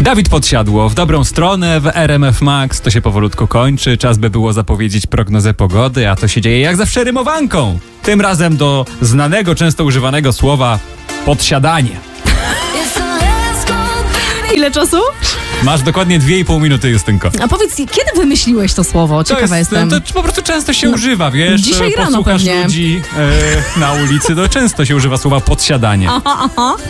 Dawid Podsiadło w dobrą stronę w RMF Max. To się powolutku kończy. Czas by było zapowiedzieć prognozę pogody, a to się dzieje jak zawsze rymowanką. Tym razem do znanego, często używanego słowa podsiadanie. Ile czasu? Masz dokładnie 2,5 minuty, Justynko. A powiedz, kiedy wymyśliłeś to słowo? Ciekawa jestem. To po prostu często się używa, wiesz? Dzisiaj rano Posłuchasz pewnie. ludzi na ulicy, to często się używa słowa podsiadanie. Aha.